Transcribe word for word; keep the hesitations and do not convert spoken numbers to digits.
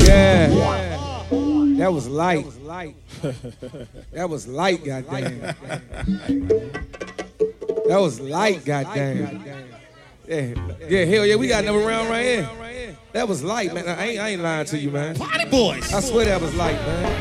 Yeah. That was light. That was light, goddamn. That was light, goddamn. Yeah, yeah, hell yeah, we got another round right here. That was light, man. I ain't, I ain't lying to you, man. Party boys. I swear that was light, man.